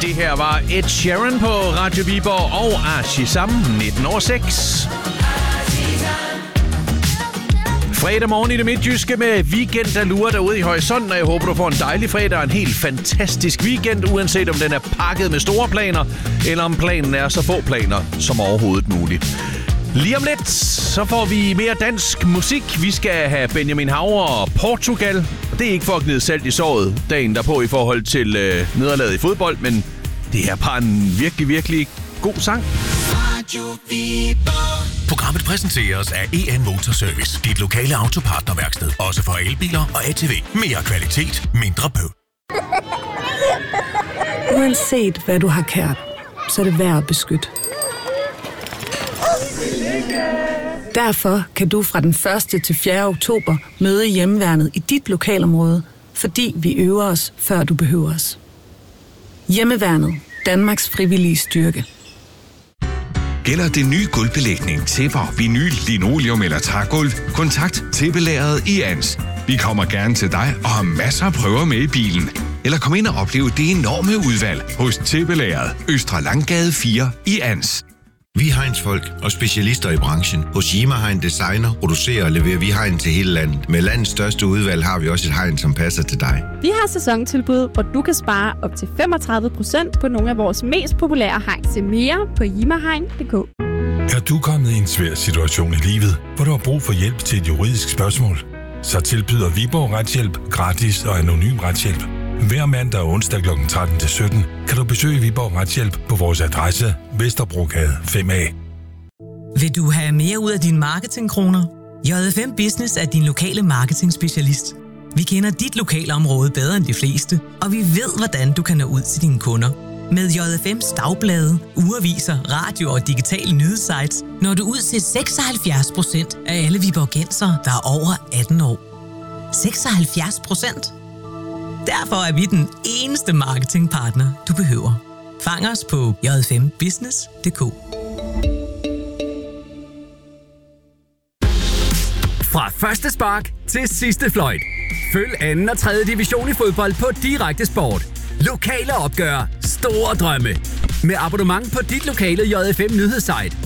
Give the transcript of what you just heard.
Det her var Ed Sheeran på Radio Viborg og Ashizam 1906. Fredag morgen i det midtjyske med weekend, der lurer derude i horisonten, og jeg håber, du får en dejlig fredag og en helt fantastisk weekend, uanset om den er pakket med store planer, eller om planen er så få planer som overhovedet muligt. Lige om lidt, så får vi mere dansk musik. Vi skal have Benjamin Haver og Portugal. Det er ikke for at gnide salt i såret dagen derpå i forhold til nederlaget i fodbold, men det er bare en virkelig, virkelig god sang. Programmet præsenteres af EN Motorservice, dit lokale autopartnerværksted, også for elbiler og ATV. Mere kvalitet, mindre bøv. Uanset hvad du har kært, så er det værd at beskytte. Derfor kan du fra den 1. til 4. oktober møde Hjemmeværnet i dit lokalområde, fordi vi øver os, før du behøver os. Hjemmeværnet. Danmarks frivillige styrke. Gælder det nye gulvbelægning, tæpper, vinyl, linoleum eller trægulv? Kontakt Tæppelageret i Ans. Vi kommer gerne til dig og har masser af prøver med i bilen. Eller kom ind og opleve det enorme udvalg hos Tæppelageret, Østre Langgade 4 i Ans. Vi er Heinz-folk og specialister i branchen. Hos Yima Hein Designer producerer og leverer vi hegn til hele landet. Med landets største udvalg har vi også et hegn, som passer til dig. Vi har sæsontilbud, hvor du kan spare op til 35% på nogle af vores mest populære hegn. Se mere på yimahegn.dk. Er du kommet i en svær situation i livet, hvor du har brug for hjælp til et juridisk spørgsmål? Så tilbyder Viborg Retshjælp gratis og anonym retshjælp. Hver mandag og onsdag kl. 13-17 kan du besøge Viborg Retshjælp på vores adresse Vesterbrogade 5A. Vil du have mere ud af dine marketingkroner? JFM Business er din lokale marketingspecialist. Vi kender dit lokale område bedre end de fleste, og vi ved, hvordan du kan nå ud til dine kunder. Med JFM's dagblade, ugeaviser, radio og digitale nyhedssites når du ud til 76% af alle viborgensere, der er over 18 år. 76%? Derfor er vi den eneste marketingpartner, du behøver. Fang os på j5business.dk. Fra første spark til sidste fløjt. Følg 2. og 3. division i fodbold på Direkte Sport. Lokale opgør, store drømme. Med abonnement på dit lokale JFM nyhedssite.